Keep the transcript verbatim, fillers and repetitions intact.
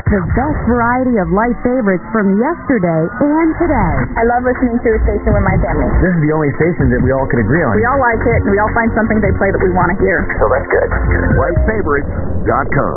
The best variety of life favorites from yesterday and today. I love listening to a station with my family. This is the only station that we all can agree on. We all like it, and we all find something they play that we want to hear. So that's good. life favorites dot com